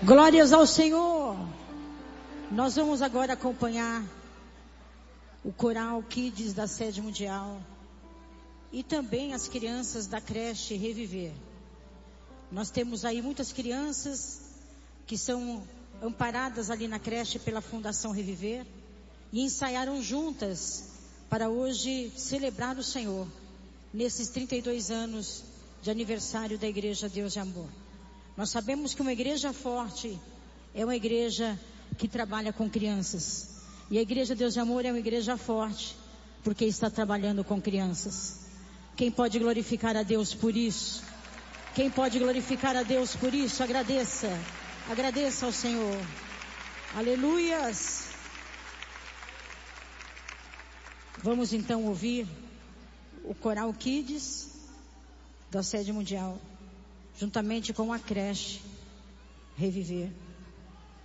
Glórias ao Senhor. Nós vamos agora acompanhar o coral Kids da Sede Mundial e também as crianças da creche Reviver. Nós temos aí muitas crianças que são amparadas ali na creche pela Fundação Reviver e ensaiaram juntas para hoje celebrar o Senhor nesses 32 anos de aniversário da Igreja Deus de Amor. Nós sabemos que uma igreja forte é uma igreja que trabalha com crianças. E a Igreja Deus de Amor é uma igreja forte porque está trabalhando com crianças. Quem pode glorificar a Deus por isso? Quem pode glorificar a Deus por isso? Agradeça. Agradeça ao Senhor. Aleluias. Vamos então ouvir o coral Kids da Sede Mundial, juntamente com a creche Reviver.